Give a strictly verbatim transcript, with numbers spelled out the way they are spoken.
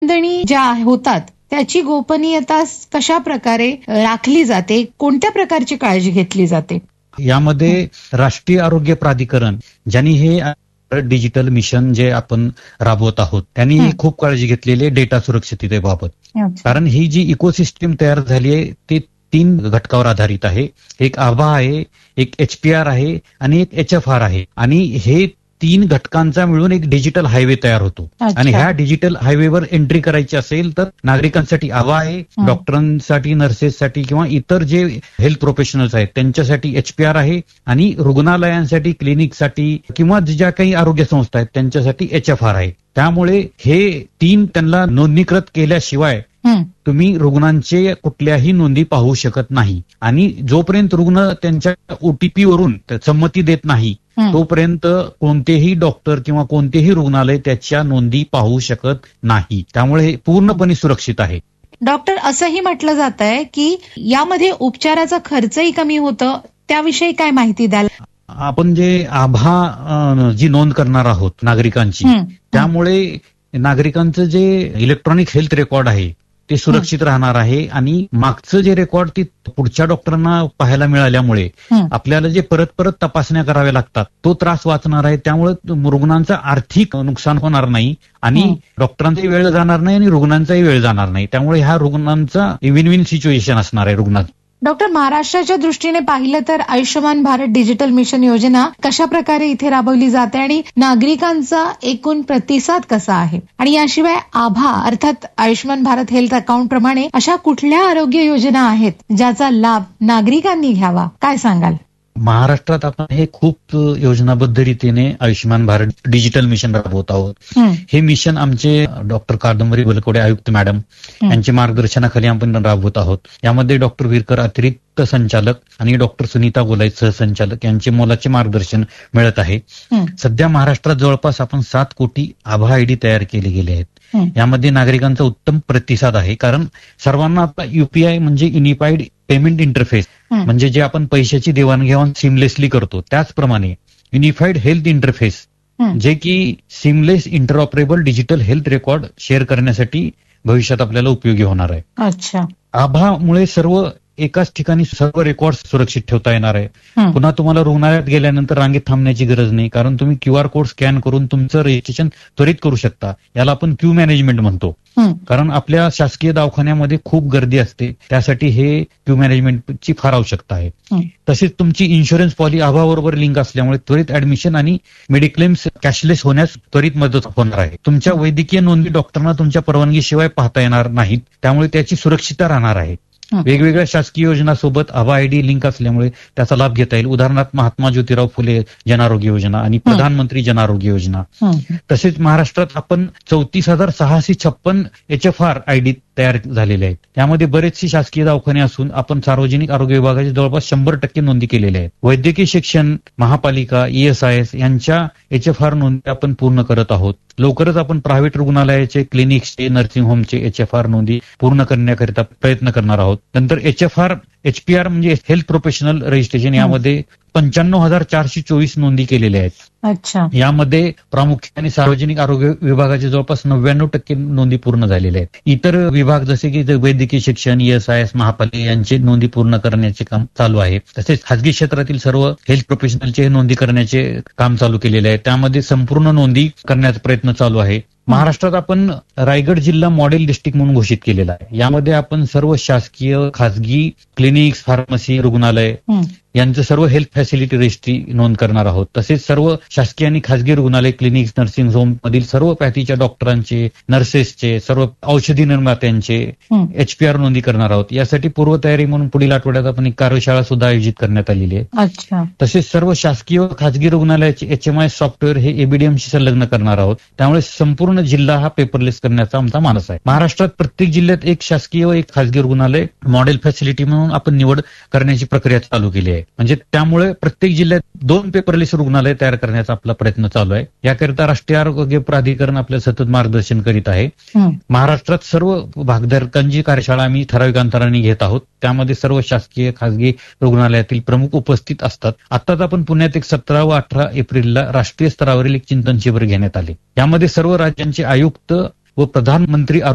नोंदणी ज्या होतात त्याची गोपनीयता कशा प्रकारे राखली जाते, कोणत्या प्रकारची काळजी घेतली जाते? यामध्ये राष्ट्रीय आरोग्य प्राधिकरण ज्यांनी हे डिजिटल मिशन जे आपण राबवत आहोत त्यांनी खूप काळजी घेतलेली आहे डेटा सुरक्षिततेबाबत. कारण ही जी इकोसिस्टीम तयार झाली आहे ती तीन घटकावर आधारित आहे. एक आभा आहे, एक एचपीआर आहे आणि एक एचएफआर आहे. आणि हे तीन घटकांचा मिळून एक डिजिटल हायवे तयार होतो. आणि ह्या डिजिटल हायवेवर एंट्री करायची असेल तर नागरिकांसाठी आभा आहे, डॉक्टरांसाठी, नर्सेससाठी किंवा इतर जे हेल्थ प्रोफेशनल्स आहेत त्यांच्यासाठी एचपीआर आहे आणि रुग्णालयांसाठी, क्लिनिकसाठी किंवा ज्या काही आरोग्य संस्था आहेत त्यांच्यासाठी एचएफआर आहे. त्यामुळे हे तीन त्यांना नोंदणीकृत केल्याशिवाय तुम्ही रुग्णांचे कुठल्याही नोंदी पाहू शकत नाही. आणि जोपर्यंत रुग्ण त्यांच्या ओटीपी वरून संमती देत नाही तोपर्यंत कोणतेही डॉक्टर किंवा कोणतेही रुग्णालय त्याच्या नोंदी पाहू शकत नाही. त्यामुळे हे पूर्णपणे सुरक्षित आहे. डॉक्टर, असंही म्हटलं जात आहे की यामध्ये उपचाराचा खर्चही कमी होतं, त्याविषयी काय माहिती द्याल? आपण जे आभा जी नोंद करणार आहोत नागरिकांची, त्यामुळे नागरिकांचं जे इलेक्ट्रॉनिक हेल्थ रेकॉर्ड आहे ते सुरक्षित राहणार आहे. आणि मागचं जे रेकॉर्ड ते पुढच्या डॉक्टरांना पाहायला मिळाल्यामुळे आपल्याला जे परत परत तपासण्या कराव्या लागतात तो त्रास वाचणार आहे. त्यामुळे रुग्णांचं आर्थिक नुकसान होणार नाही आणि डॉक्टरांचाही वेळ जाणार नाही आणि रुग्णांचाही वेळ जाणार नाही. त्यामुळे ह्या रुग्णांचा विन विन सिच्युएशन असणार आहे रुग्णांचं. डॉक्टर, महाराष्ट्राच्या दृष्टीने पाहिलं तर आयुष्यमान भारत डिजिटल मिशन योजना कशा प्रकारे इथे राबवली जाते आणि नागरिकांचा एकूण प्रतिसाद कसा आहे? आणि याशिवाय आभा अर्थात आयुष्यमान भारत हेल्थ अकाउंट प्रमाणे अशा कुठल्या आरोग्य योजना आहेत ज्याचा लाभ नागरिकांनी घ्यावा, काय सांगाल? महाराष्ट्रात आपण हे खूप योजनाबद्ध रीतीने आयुष्यमान भारत डिजिटल मिशन राबवत आहोत. हे मिशन आमचे डॉक्टर कादंबरी बलकवडे आयुक्त मॅडम यांच्या मार्गदर्शनाखाली आपण राबवत आहोत. यामध्ये डॉक्टर विरकर अतिरिक्त संचालक आणि डॉक्टर सुनीता गोलाई सहसंचालक यांचे मोलाचे मार्गदर्शन मिळत आहे. सध्या महाराष्ट्रात जवळपास आपण सात कोटी आभा आयडी तयार केले गेले आहेत. यामध्ये नागरिकांचा उत्तम प्रतिसाद आहे. कारण सर्वांना आपला युपीआय म्हणजे युनिफाईड पेमेंट इंटरफेस म्हणजे जे आपण पैशाची देवाणघेवाण सिमलेसली करतो त्याचप्रमाणे युनिफाईड हेल्थ इंटरफेस जे की seamless interoperable digital health record share करण्यासाठी भविष्यात आपल्याला उपयोगी होणार आहे. अच्छा. आभामुळे सर्व एकाच ठिकाणी सर्व रेकॉर्ड सुरक्षित ठेवता येणार आहे. पुन्हा तुम्हाला रुग्णालयात गेल्यानंतर रांगेत थांबण्याची गरज नाही. कारण तुम्ही क्यूआर कोड स्कॅन करून तुमचं रजिस्ट्रेशन त्वरित करू शकता. याला आपण क्यू मॅनेजमेंट म्हणतो. कारण आपल्या शासकीय दवाखान्यामध्ये खूप गर्दी असते, त्यासाठी हे क्यू मॅनेजमेंटची फार आवश्यकता आहे. तसेच तुमची इन्शुरन्स पॉलिसी आभाबरोबर लिंक असल्यामुळे त्वरित ऍडमिशन आणि मेडिक्लेम्स कॅशलेस होण्यास त्वरित मदत होणार आहे. तुमच्या वैद्यकीय नोंदी डॉक्टरांना तुमच्या परवानगीशिवाय पाहता येणार नाहीत, त्यामुळे त्याची सुरक्षितता राहणार आहे. वेगवेगळ्या शासकीय योजनांसोबत आभा आयडी लिंक असल्यामुळे त्याचा लाभ घेता येईल. उदाहरणार्थ महात्मा ज्योतिराव फुले जन आरोग्य योजना आणि प्रधानमंत्री जन आरोग्य योजना. तसेच महाराष्ट्रात आपण चौतीस हजार सहाशे छप्पन एचएफआर आयडी तयार झालेले आहेत. त्यामध्ये बरेचसे शासकीय दवाखाने असून आपण सार्वजनिक आरोग्य विभागाचे जवळपास शंभर टक्के नोंदी केलेल्या आहेत. वैद्यकीय शिक्षण, महापालिका, ईएसआयएस यांच्या एचएफआर नोंदी आपण पूर्ण करत आहोत. लवकरच आपण प्रायव्हेट रुग्णालयाचे, क्लिनिक्सचे, नर्सिंग होमचे एचएफआर नोंदी पूर्ण करण्याकरिता प्रयत्न करणार आहोत. नंतर एचएफआर एचपीआर म्हणजे हेल्थ प्रोफेशनल रजिस्ट्रेशन, यामध्ये पंच्याण्णव हजार चारशे चोवीस नोंदी केलेल्या आहेत. अच्छा. यामध्ये प्रामुख्याने सार्वजनिक आरोग्य विभागाचे जवळपास नव्याण्णव टक्के नोंदी पूर्ण झालेल्या आहेत. इतर विभाग जसे की वैद्यकीय शिक्षण, ईएसआयएस, महापालिका यांचे नोंदी पूर्ण करण्याचे काम चालू आहे. तसेच खासगी क्षेत्रातील सर्व हेल्थ प्रोफेशनलचे नोंदी करण्याचे काम चालू केलेले आहे. त्यामध्ये संपूर्ण नोंदी करण्याचा प्रयत्न चालू आहे. महाराष्ट्रात आपण रायगड जिल्हा मॉडेल डिस्ट्रिक्ट म्हणून घोषित केलेला आहे. यामध्ये आपण सर्व शासकीय, खासगी क्लिनिक्स, फार्मसी, रुग्णालय यांचं सर्व हेल्थ फॅसिलिटी रजिस्ट्री नोंद करणार आहोत. तसेच सर्व शासकीय आणि खासगी रुग्णालय, क्लिनिक्स, नर्सिंग होम मधील सर्व पॅथीच्या डॉक्टरांचे, नर्सेसचे, सर्व औषधी निर्मात्यांचे एचपीआर नोंदी करणार आहोत. यासाठी पूर्वतयारी म्हणून पुढील आठवड्यात आपण एक कार्यशाळा सुद्धा आयोजित करण्यात आलेली आहे. अच्छा. तसेच सर्व शासकीय व खासगी रुग्णालयाचे एचएमआय सॉफ्टवेअर हे एबीडीएमशी संलग्न करणार आहोत. त्यामुळे संपूर्ण जिल्हा हा पेपरलेस करण्याचा आमचा मानस आहे. महाराष्ट्रात प्रत्येक जिल्ह्यात एक शासकीय व एक खासगी रुग्णालय मॉडेल फॅसिलिटी म्हणून आपण निवड करण्याची प्रक्रिया चालू केली आहे. म्हणजे त्यामुळे प्रत्येक जिल्ह्यात दोन पेपरलेस रुग्णालय तयार करण्याचा आपला प्रयत्न चालू आहे. याकरिता राष्ट्रीय आरोग्य प्राधिकरण आपलं सतत मार्गदर्शन करीत आहे. महाराष्ट्रात सर्व भागधारकांची कार्यशाळा आम्ही ठराविक अंतराने घेत आहोत. त्यामध्ये सर्व शासकीय, खासगी रुग्णालयातील प्रमुख उपस्थित असतात. आताच आपण पुण्यात एक सतरा व अठरा एप्रिलला राष्ट्रीय स्तरावरील एक चिंतन शिबिर घेण्यात आले. यामध्ये सर्व राज्यांचे आयुक्त व प्रधानमंत्री